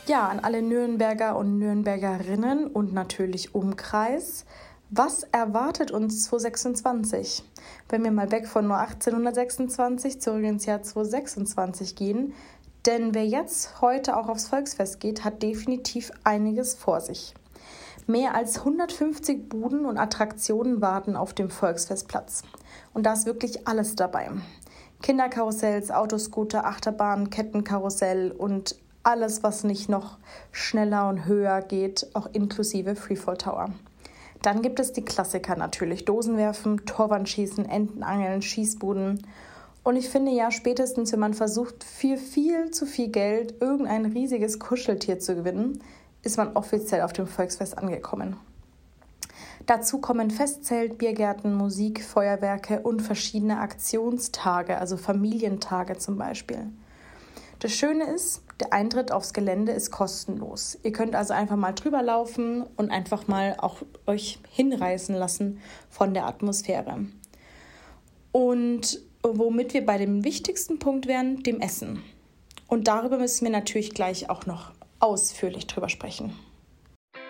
Ja, an alle Nürnberger und Nürnbergerinnen und natürlich Umkreis. Was erwartet uns 2026? Wenn wir mal weg von nur 1826 zurück ins Jahr 2026 gehen, denn wer jetzt heute auch aufs Volksfest geht, hat definitiv einiges vor sich. Mehr als 150 Buden und Attraktionen warten auf dem Volksfestplatz. Und da ist wirklich alles dabei. Kinderkarussells, Autoscooter, Achterbahn, Kettenkarussell und alles, was nicht noch schneller und höher geht, auch inklusive Freefall Tower. Dann gibt es die Klassiker natürlich. Dosenwerfen, Torwandschießen, Entenangeln, Schießbuden. Und ich finde ja, spätestens wenn man versucht, für viel zu viel Geld irgendein riesiges Kuscheltier zu gewinnen, ist man offiziell auf dem Volksfest angekommen. Dazu kommen Festzelt, Biergärten, Musik, Feuerwerke und verschiedene Aktionstage, also Familientage zum Beispiel. Das Schöne ist, der Eintritt aufs Gelände ist kostenlos. Ihr könnt also einfach mal drüber laufen und einfach mal auch euch hinreißen lassen von der Atmosphäre. Und womit wir bei dem wichtigsten Punkt wären, dem Essen. Und darüber müssen wir natürlich gleich auch noch ausführlich drüber sprechen.